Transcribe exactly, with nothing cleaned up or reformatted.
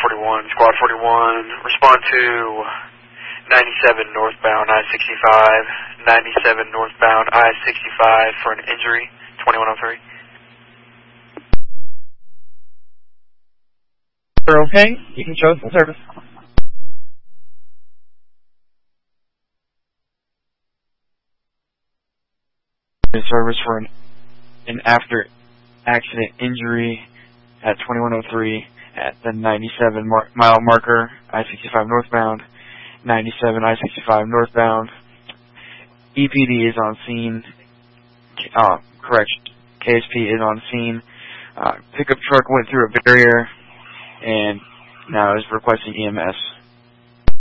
forty-one, Squad forty-one, respond to ninety-seven northbound I sixty-five, ninety-seven northbound I sixty-five for an injury, twenty-one oh three. You're okay? You can show us the service. The service for an, an after accident injury at twenty-one oh three at the ninety-seven mar mile marker, I sixty-five northbound, ninety-seven I sixty-five northbound. E P D is on scene. Uh, correction, K S P is on scene. Uh, pickup truck went through a barrier and now is requesting E M S.